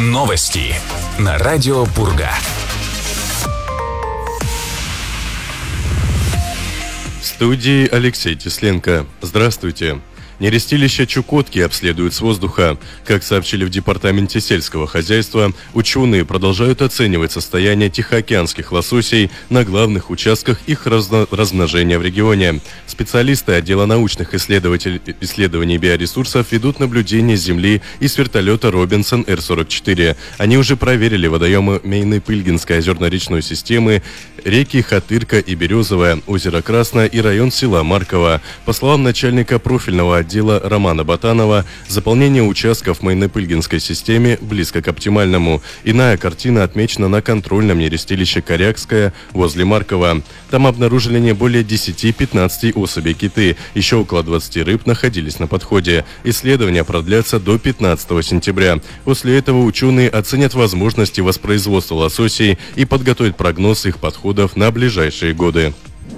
Новости на радио Пурга. В студии Алексей Тесленко. Здравствуйте. Нерестилища Чукотки обследуют с воздуха. Как сообщили в Департаменте сельского хозяйства, ученые продолжают оценивать состояние тихоокеанских лососей на главных участках их размножения в регионе. Специалисты отдела научных исследований биоресурсов ведут наблюдение с Земли и с вертолета Робинсон Р-44. Они уже проверили водоемы Мейны-Пыльгинской озерно-речной системы, реки Хатырка и Березовая, озеро Красное и район села Марково. По словам начальника профильного отдела Романа Батанова, заполнение участков в Мейны-Пыльгинской системе близко к оптимальному. Иная картина отмечена на контрольном нерестилище Корякское возле Маркова. Там обнаружили не более 10-15 особей киты. Еще около 20 рыб находились на подходе. Исследования продлятся до 15 сентября. После этого ученые оценят возможности воспроизводства лососей и подготовят прогноз их подходов на ближайшие годы.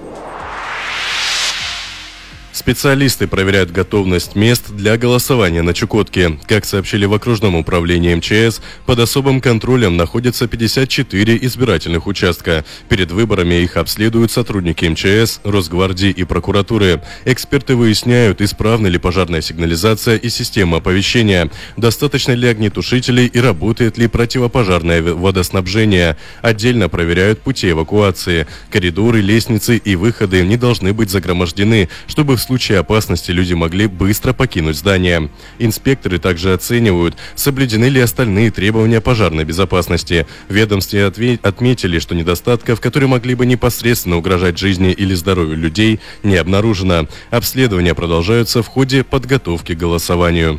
Специалисты проверяют готовность мест для голосования на Чукотке. Как сообщили в окружном управлении МЧС, под особым контролем находятся 54 избирательных участка. Перед выборами их обследуют сотрудники МЧС, Росгвардии и прокуратуры. Эксперты выясняют, исправна ли пожарная сигнализация и система оповещения, достаточно ли огнетушителей и работает ли противопожарное водоснабжение. Отдельно проверяют пути эвакуации. Коридоры, лестницы и выходы не должны быть загромождены, чтобы в случае опасности люди могли быстро покинуть здание. Инспекторы также оценивают, соблюдены ли остальные требования пожарной безопасности. В ведомстве отметили, что недостатков, которые могли бы непосредственно угрожать жизни или здоровью людей, не обнаружено. Обследования продолжаются в ходе подготовки к голосованию.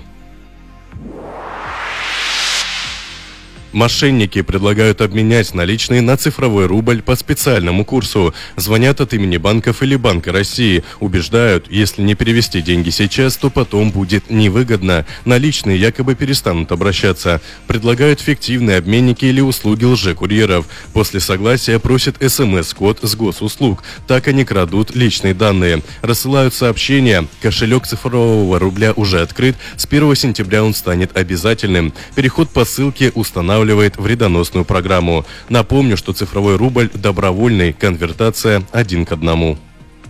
Мошенники предлагают обменять наличные на цифровой рубль по специальному курсу. Звонят от имени банков или Банка России. Убеждают, если не перевести деньги сейчас, то потом будет невыгодно. Наличные якобы перестанут обращаться. Предлагают фиктивные обменники или услуги лжекурьеров. После согласия просят СМС-код с госуслуг. Так они крадут личные данные. Рассылают сообщения. Кошелек цифрового рубля уже открыт. С 1 сентября он станет обязательным. Переход по ссылке устанавливает вредоносную программу. Напомню, что цифровой рубль добровольный, конвертация 1 к 1.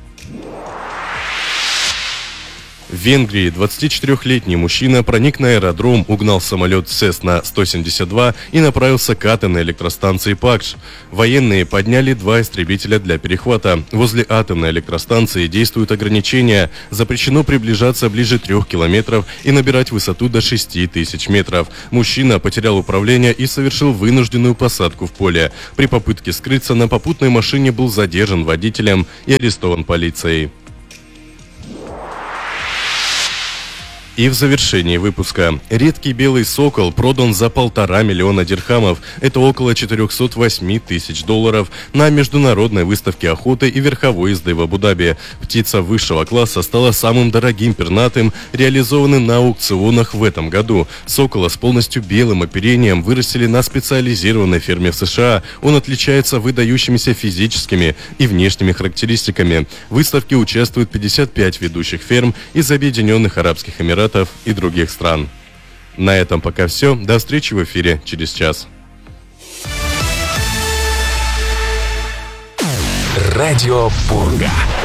В Венгрии 24-летний мужчина проник на аэродром, угнал самолет Cessna 172 и направился к атомной электростанции Пакш. Военные подняли 2 истребителя для перехвата. Возле атомной электростанции действуют ограничения. Запрещено приближаться ближе 3 километров и набирать высоту до 6000 метров. Мужчина потерял управление и совершил вынужденную посадку в поле. При попытке скрыться на попутной машине был задержан водителем и арестован полицией. И в завершении выпуска. Редкий белый сокол продан за 1,5 миллиона дирхамов. Это около 408 тысяч долларов на международной выставке охоты и верховой езды в Абу-Даби. Птица высшего класса стала самым дорогим пернатым, реализованным на аукционах в этом году. Сокола с полностью белым оперением вырастили на специализированной ферме в США. Он отличается выдающимися физическими и внешними характеристиками. В выставке участвуют 55 ведущих ферм из Объединенных Арабских Эмиратов и других стран. На этом пока все. До встречи в эфире через час. Радио Пурга.